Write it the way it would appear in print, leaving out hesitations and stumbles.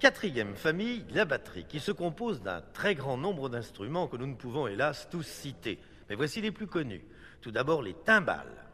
quatrième famille, la batterie, qui se compose d'un très grand nombre d'instruments que nous ne pouvons hélas tous citer. Mais voici les plus connus. Tout d'abord les timbales.